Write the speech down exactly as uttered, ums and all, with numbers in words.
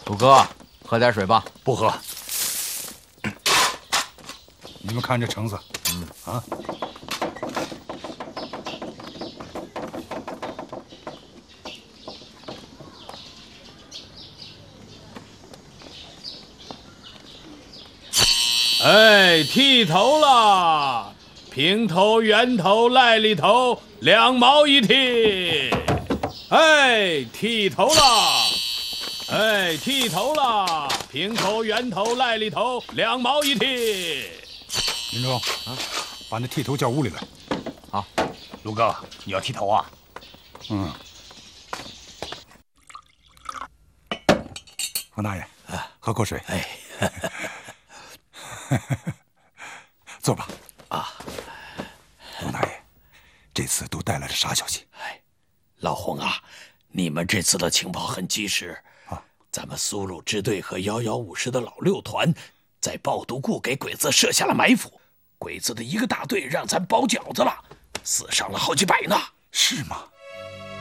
五哥，喝点水吧。 不喝。你们看这橙子，嗯啊。 哎，剃头了，平头、圆头、赖里头，两毛一剃。哎，剃头了，哎，剃头了，平头、圆头、赖里头，两毛一剃。 林中啊，把那剃头叫屋里来。 好， 卢哥，你要剃头啊？ 嗯。冯大爷，喝口水。 哎。 坐吧。 啊， 冯大爷，这次都带来了啥消息？ 哎，老洪啊，你们这次的情报很及时啊！ 咱们苏鲁支队和幺幺五师的老六团在爆毒库给鬼子设下了埋伏，鬼子的一个大队让咱包饺子了，死伤了好几百呢。 是吗？